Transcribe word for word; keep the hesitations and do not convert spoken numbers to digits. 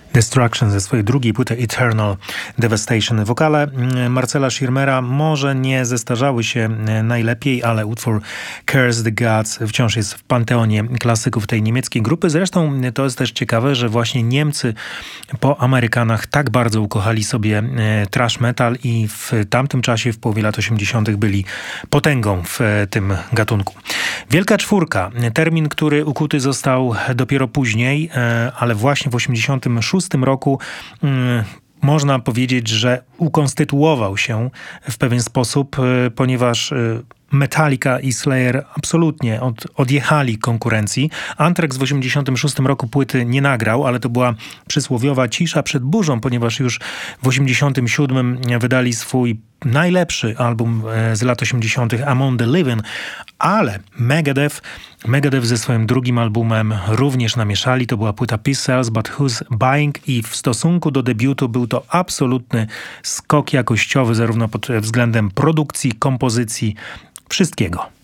Destruction ze swojej drugiej płyty Eternal Devastation. Wokale Marcela Schirmera może nie zestarzały się najlepiej, ale utwór Curse the Gods wciąż jest w panteonie klasyków tej niemieckiej grupy. Zresztą to jest też ciekawe, że właśnie Niemcy po Amerykanach tak bardzo ukochali sobie thrash metal i w tamtym czasie, w połowie lat osiemdziesiątych byli potęgą w tym gatunku. Wielka Czwórka, termin, który ukuty został dopiero później, ale właśnie w osiemdziesiątym szóstym roku hmm, można powiedzieć, że ukonstytuował się w pewien sposób, ponieważ Metallica i Slayer absolutnie od, odjechali konkurencji. Anthrax w osiemdziesiątym szóstym roku płyty nie nagrał, ale to była przysłowiowa cisza przed burzą, ponieważ już w osiemdziesiątym siódmym wydali swój najlepszy album z lat osiemdziesiątych Among the Living, ale Megadeth, Megadeth ze swoim drugim albumem również namieszali. To była płyta Peace Sells, But Who's Buying i w stosunku do debiutu był to absolutny skok jakościowy, zarówno pod względem produkcji, kompozycji, wszystkiego.